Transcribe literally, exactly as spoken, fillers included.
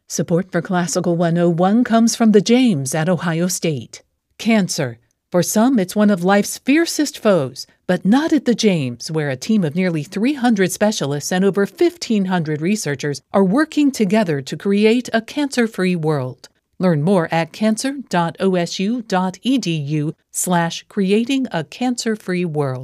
Support for Classical one oh one comes from the James at Ohio State. Cancer. For some, it's one of life's fiercest foes, but not at the James, where a team of nearly three hundred specialists and over fifteen hundred researchers are working together to create a cancer-free world. Learn more at cancer dot o s u dot e d u slash creating a cancer-free world.